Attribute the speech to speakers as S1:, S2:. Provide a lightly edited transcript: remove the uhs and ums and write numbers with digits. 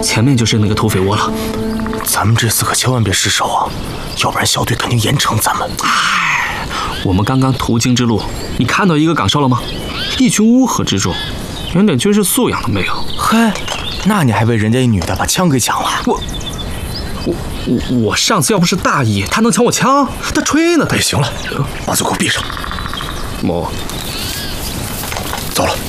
S1: 前面就是那个土匪窝了。
S2: 咱们这次可千万别失手啊，要不然小队肯定严惩咱们。
S1: 我们刚刚途经之路，你看到一个岗哨了吗？一群乌合之众，连点军事素养都没有。
S2: 嘿，那你还为人家一女的把枪给抢了？
S1: 我上次要不是大意，他能抢我枪？他吹呢！他
S2: 行了，把嘴给我闭上。
S1: 我
S2: 走了。